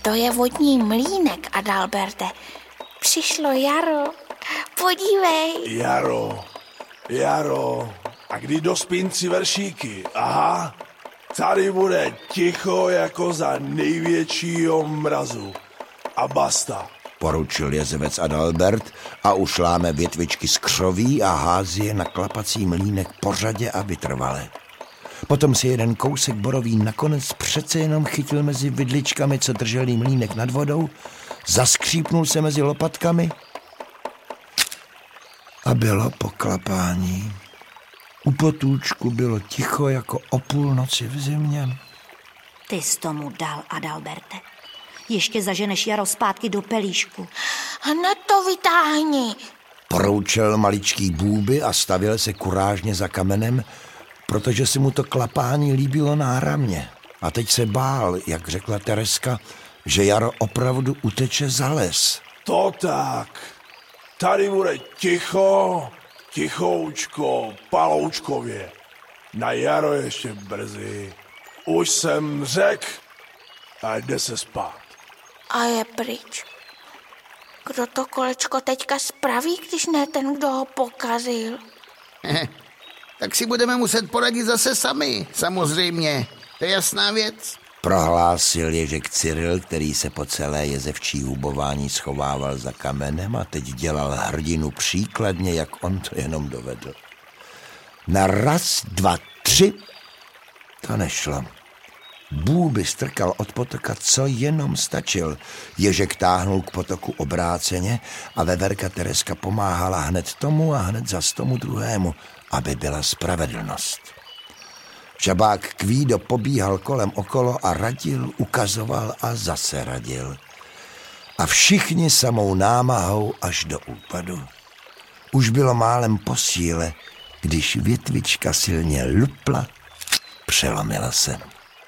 To je vodní mlýnek, Adalberte. Přišlo jaro. Podívej. Jaro. A kdy dospím si veršíky? Aha, tady bude ticho jako za největšího mrazu. A basta. Poručil jezevec Adalbert a už láme větvičky z křoví a hází je na klapací mlýnek pořadě a vytrvale. Potom si jeden kousek borový nakonec přece jenom chytil mezi vidličkami, co drželi mlýnek nad vodou, zaskřípnul se mezi lopatkami a bylo poklapání. U potůčku bylo ticho jako o půlnoci v zimě. Ty jsi tomu dal, Adalberte. Ještě zaženeš jaro zpátky do pelíšku. Hned to vytáhni. Poroučel maličký Bůby a stavil se kurážně za kamenem, protože se mu to klapání líbilo náramně. A teď se bál, jak řekla Tereska, že jaro opravdu uteče za les. To tak. Tady bude tichoučko, paloučkově. Na jaro ještě brzy. Už jsem řekl a jde se spát. A je pryč. Kdo to kolečko teďka spraví, když ne ten, kdo ho pokazil? Tak si budeme muset poradit zase sami, samozřejmě. To je jasná věc. Prohlásil Ježek Cyril, který se po celé jezevčí hubování schovával za kamenem a teď dělal hrdinu příkladně, jak on to jenom dovedl. Na 1, 2, 3 to nešlo. Bůby strkal od potoka, co jenom stačil. Ježek táhnul k potoku obráceně a veverka Tereska pomáhala hned tomu a hned zas tomu druhému, aby byla spravedlnost. Žabák Kvído pobíhal kolem okolo a radil, ukazoval a zase radil. A všichni samou námahou až do úpadu. Už bylo málem po síle, když větvička silně lupla, přelomila se.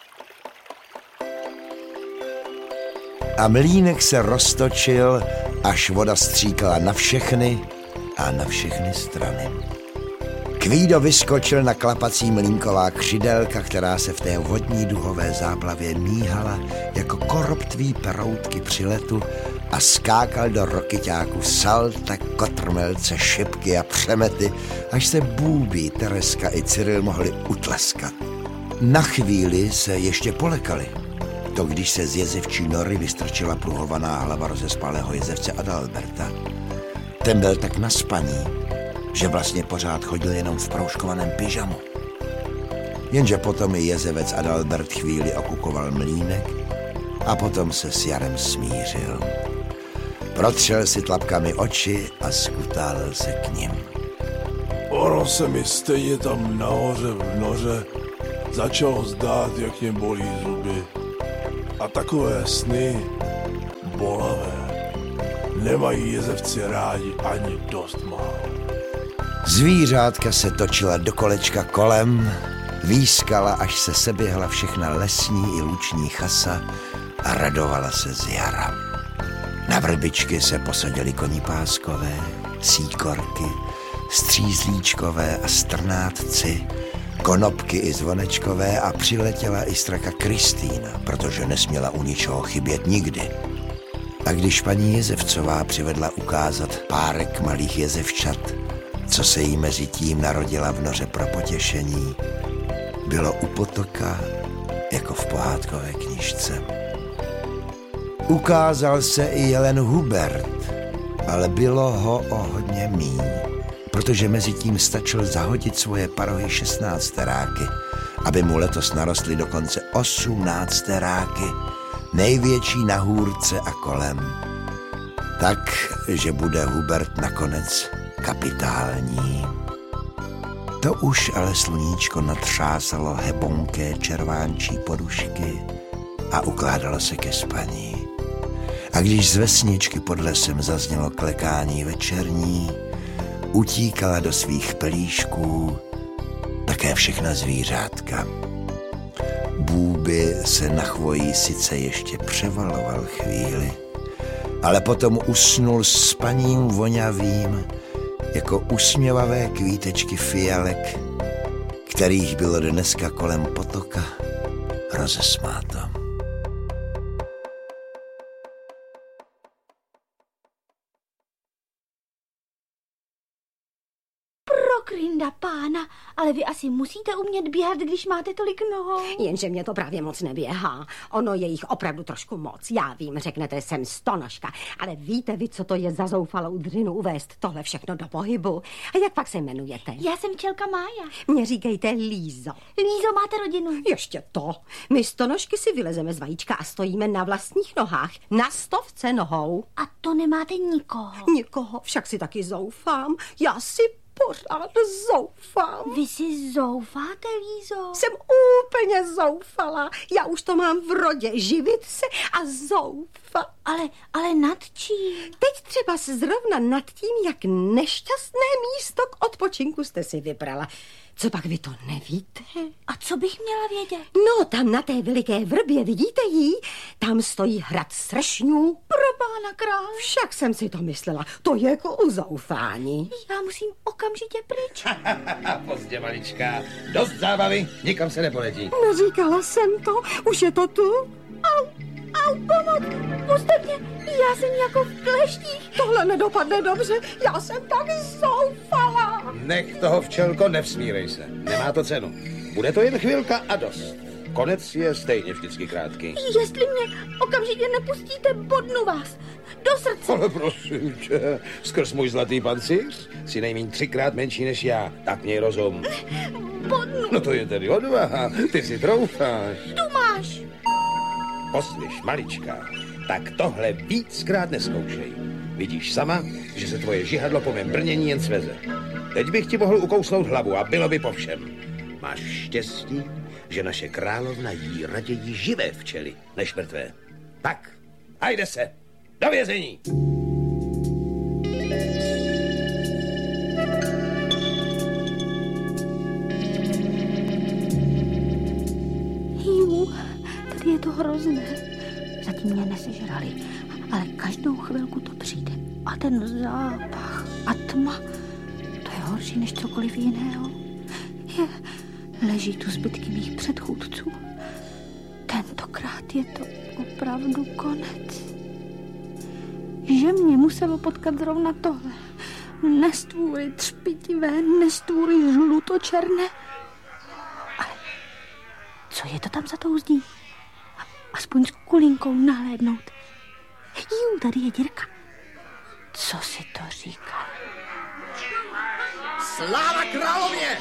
A mlýnek se roztočil, až voda stříkala na všechny a na všechny strany. Kvído vyskočil na klapací mlýnková křidélka, která se v té vodní duhové záplavě míhala jako koroptví peroutky při letu a skákal do rokyťáku salta, kotrmelce, šipky a přemety, až se Bůby, Tereska i Cyril mohli utleskat. Na chvíli se ještě polekali. To když se z jezevčí nory vystrčila pruhovaná hlava rozespalého jezevce Adalberta. Ten byl tak naspaný, že vlastně pořád chodil jenom v proužkovaném pyžamu. Jenže potom i jezevec Adalbert chvíli okukoval mlýnek a potom se s jarem smířil. Protřel si tlapkami oči a skutálil se k nim. Ono se mi stejně tam nahoře v noře začalo zdát, jak mě bolí zuby. A takové sny bolavé nemají jezevci rádi ani dost málo. Zvířátka se točila do kolečka kolem, výskala, až se seběhla všechna lesní i luční chasa a radovala se z jara. Na vrbičky se posadili konipáskové, síkorky, střízlíčkové a strnátci, konopky i zvonečkové a přiletěla i straka Kristýna, protože nesměla u ničeho chybět nikdy. A když paní Jezevcová přivedla ukázat párek malých jezevčat, co se jí mezi tím narodila v noře pro potěšení, bylo u potoka jako v pohádkové knížce. Ukázal se i jelen Hubert, ale bylo ho o hodně míň, protože mezi tím stačil zahodit svoje parohy 16 teráky, aby mu letos narostly dokonce 18 teráky, největší na hůrce a kolem. Tak, že bude Hubert nakonec kapitální. To už ale sluníčko natřásalo hebonké červánčí podušky a ukládalo se ke spaní. A když z vesničky pod lesem zaznělo klekání večerní, utíkala do svých pelíšků také všechna zvířátka. Bůby se na chvoji sice ještě převaloval chvíli, ale potom usnul s spaním voňavým, jako usměvavé kvítečky fialek, kterých bylo dneska kolem potoka rozesmáto. Prokrinda pána, ale vy asi musíte umět běhat, když máte tolik nohou. Jenže mě to právě moc neběhá. Ono je jich opravdu trošku moc. Já vím, řeknete, jsem stonožka, ale víte vy, co to je za zoufalou dřinu uvést tohle všechno do pohybu? A jak pak se jmenujete? Já jsem včelka Mája. Mně říkejte Lízo. Lízo, máte rodinu? Ještě to. My stonožky si vylezeme z vajíčka a stojíme na vlastních nohách. Na 100 nohou. A to nemáte nikoho? Nikoho, však si taky zoufám. Já si pořád zoufám. Vy si zoufáte, Lízo? Jsem úplně zoufala. Já už to mám v rodě, živit se a zoufat. Ale nad čím? Teď třeba zrovna nad tím, jak nešťastné místo k odpočinku jste si vybrala. Co pak vy to nevíte? A co bych měla vědět? No, tam na té veliké vrbě, vidíte ji? Tam stojí hrad Sršňů. Pro pána krále. Však jsem si to myslela, to je jako u zoufání. Já musím okamžitě pryč. Pozdě, malička. Dost zábavy, nikam se nepoletí. No, říkala jsem to, už je to tu. Au, pomoc, puste mě, já jsem jako v kleštích. Tohle nedopadne dobře, já jsem tak zoufala. Nech toho, včelko, nevsmírej se, nemá to cenu. Bude to jen chvilka a dost. Konec je stejně vždycky krátký. Jestli mě okamžitě nepustíte, bodnu vás do srdce. Ale prosím tě, skrz můj zlatý pancíř si nejmíň 3krát menší než já, tak měj rozum. Bodnu. No to je tedy odvaha, ty si troufáš. Tu máš. Poslyš, malička, tak tohle víckrát neskoušej. Vidíš sama, že se tvoje žihadlo po mém brnění jen sveze. Teď bych ti mohl ukousnout hlavu a bylo by po všem. Máš štěstí, že naše královna jí raději živé včely, než mrtvé. Tak, a jde se, do vězení! Tady je to hrozné. Zatím mě nesežrali, ale každou chvilku to přijde. A ten zápach a tma, to je horší než cokoliv jiného. Leží tu zbytky mých předchůdců. Tentokrát je to opravdu konec. Že mě muselo potkat zrovna tohle. Nestvůry třpitivé, nestvůry žlutočerné. Ale co je to tam za tou zdí? Aspoň s kulinkou nahlédnout. Tady je dírka. Co si to říká? Sláva královně!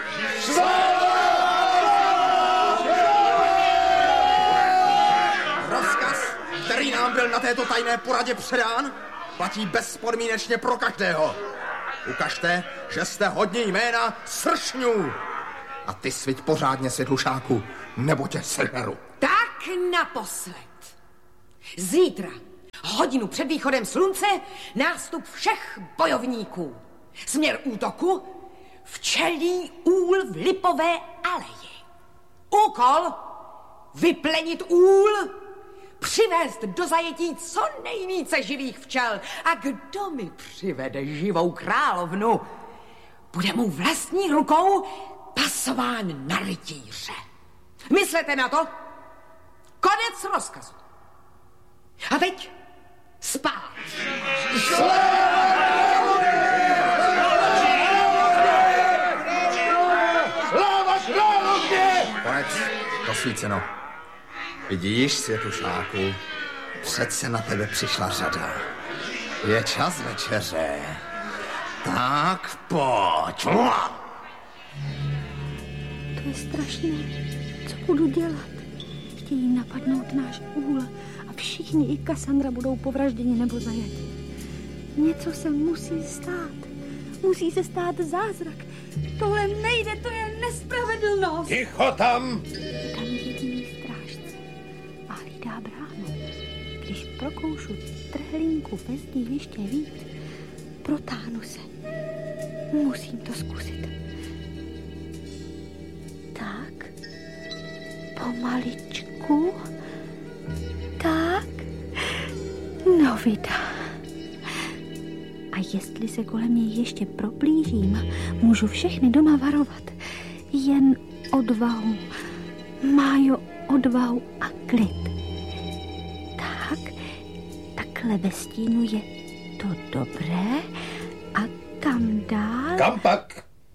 Rozkaz, který nám byl na této tajné poradě předán, platí bezpodmínečně pro každého. Ukažte, že jste hodní jména Sršňů. A ty sviť pořádně, světlušáku, nebo tě sežeru. Tak naposled. Zítra, hodinu před východem slunce, nástup všech bojovníků. Směr útoku, včelí úl v Lipové aleji. Úkol, vyplenit úl, přivést do zajetí co nejvíce živých včel. A kdo mi přivede živou královnu, bude mu vlastní rukou pasován na rytíře. Myslete na to? Konec rozkazu. A teď spát. Sláva královně! Konec, dosvíceno. Vidíš, světlušáku, přece na tebe přišla řada. Je čas večeře. Tak pojď. To je strašné. Co budu dělat? Chtějí napadnout náš úl a všichni i Kassandra budou povražděni nebo zajati. Něco se musí stát. Musí se stát zázrak. Tohle nejde, to je nespravedlnost. Ticho tam! Tam jediný strážce a hlídá bránu. Když prokoušu trhlínku ve zdi ještě víc, protáhnu se. Musím to zkusit. Tak, pomaličku, tak, no vydá. A jestli se kolem něj ještě proplížím, můžu všechny doma varovat. Jen odvahu, Májo, odvahu a klid. Tak, takhle ve stínu je to dobré. A kam dál? Kam pak?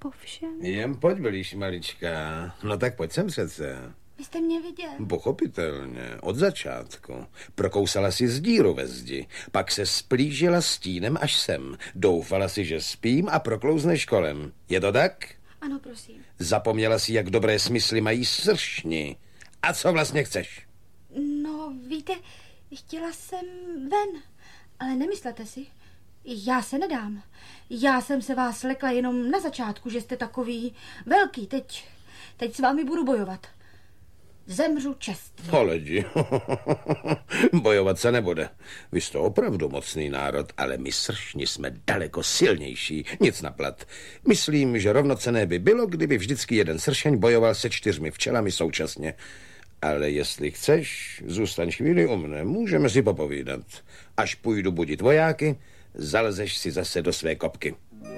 po všem. Jen pojď, blíž, malička. No tak pojď sem přece. Vy jste mě viděl. Pochopitelně, od začátku. Prokousala si z díru ve zdi, pak se splížila stínem až sem. Doufala si, že spím a proklouzneš kolem. Je to tak? Ano, prosím. Zapomněla si, jak dobré smysly mají sršni. A co vlastně chceš? No, víte, chtěla jsem ven, ale nemyslete si, já se nedám. Já jsem se vás lekla jenom na začátku, že jste takový velký. Teď s vámi budu bojovat. Zemřu čestně. Holedi, bojovat se nebude. Vy jste opravdu mocný národ, ale my sršni jsme daleko silnější. Nic na plat. Myslím, že rovnocenné by bylo, kdyby vždycky jeden sršeň bojoval se 4 včelami současně. Ale jestli chceš, zůstaň chvíli u mne, můžeme si popovídat. Až půjdu budit vojáky, zalezeš si zase do své kopky.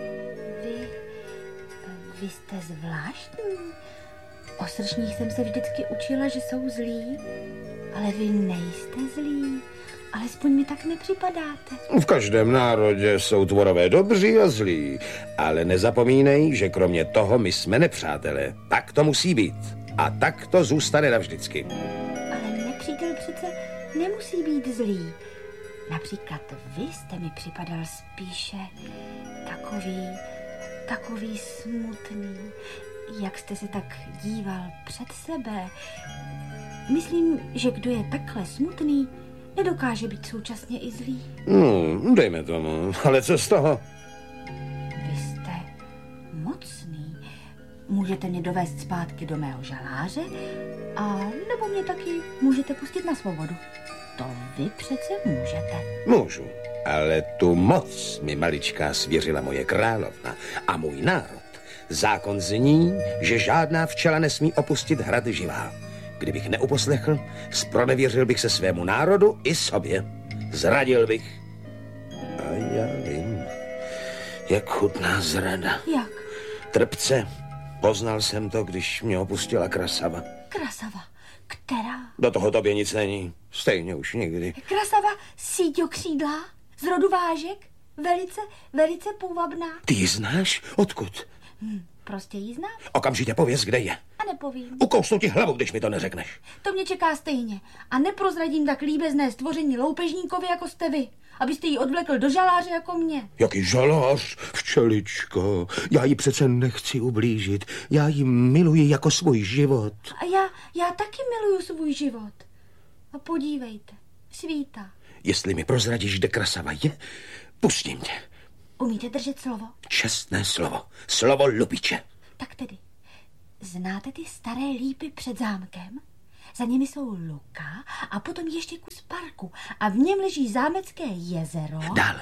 Vy jste zvláštní. O sršních jsem se vždycky učila, že jsou zlí, ale vy nejste zlí. Alespoň mi tak nepřipadáte. V každém národě jsou tvorové dobří a zlí, ale nezapomínej, že kromě toho my jsme nepřátelé. Tak to musí být. A tak to zůstane navždycky. Ale nepřítel přece nemusí být zlý. Například vy jste mi připadal spíše takový smutný. Jak jste se tak díval před sebe. Myslím, že kdo je takhle smutný, nedokáže být současně i zlý. Dejme tomu, ale co z toho? Vy jste mocný. Můžete mě dovést zpátky do mého žaláře a nebo mě taky můžete pustit na svobodu. To vy přece můžete. Můžu, ale tu moc mi maličká svěřila moje královna a můj národ. Zákon zní, že žádná včela nesmí opustit hrad živá. Kdybych neuposlechl, zpronevěřil bych se svému národu i sobě. Zradil bych. A já vím, jak chutná zrada. Jak? Trpce. Poznal jsem to, když mě opustila Krasava. Krasava? Která? Do toho tobě nic není. Stejně už nikdy. Krasava síťokřídlá? Z rodu vážek? Velice půvabná. Ty ji znáš? Odkud? Prostě ji znám. Okamžitě pověz, kde je. A nepovím. Ukousnu ti hlavu, když mi to neřekneš. To mě čeká stejně. A neprozradím tak líbezné stvoření loupežníkovi, jako jste vy. Abyste ji odvlekl do žaláře jako mě. Jaký žalář, včeličko? Já jí přece nechci ublížit. Já ji miluji jako svůj život. A já taky miluju svůj život. A podívejte, svítá. Jestli mi prozradíš, kde Krasava je, pustím tě. Umíte držet slovo? Čestné slovo. Slovo lupiče. Tak tedy, znáte ty staré lípy před zámkem? Za nimi jsou luka a potom ještě kus parku a v něm leží zámecké jezero. Dál.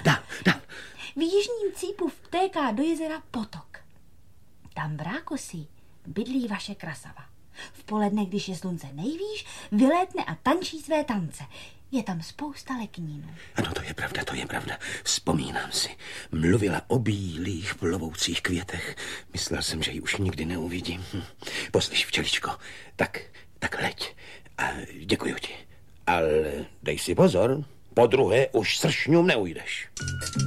V jižním cípu vtéká do jezera potok. Tam v rákosí bydlí vaše Krasava. V poledne, když je slunce nejvýš, vylétne a tančí své tance. Je tam spousta leknínů. Ano, to je pravda. Vzpomínám si. Mluvila o bílých plovoucích květech. Myslel jsem, že ji už nikdy neuvidím. Poslyš, včeličko, tak leď. A děkuju ti. Ale dej si pozor, podruhé už sršňům neujdeš.